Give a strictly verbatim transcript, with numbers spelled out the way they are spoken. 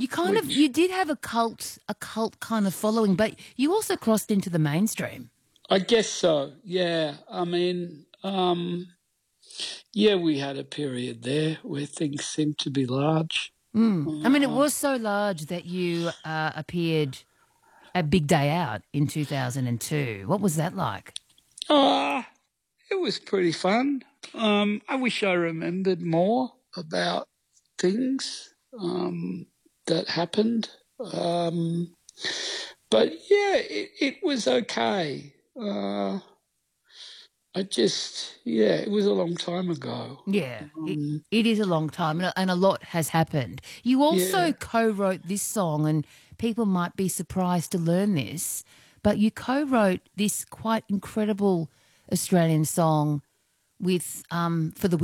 You kind of which you did have a cult a cult kind of following, but you also crossed into the mainstream. I guess so. Yeah, I mean, um, yeah, we had a period there where things seemed to be large. Mm. I mean, it Uh, was so large that you uh, appeared at Big Day Out in two thousand two. What was that like? uh, it was pretty fun. Um, I wish I remembered more about things um, that happened. Um, but yeah, it, it was okay. Uh, I just, yeah, it was a long time ago. Yeah, it, Um, it is a long time and a, and a lot has happened. You also yeah, co-wrote this song, and people might be surprised to learn this, but you co-wrote this quite incredible Australian song with um, for the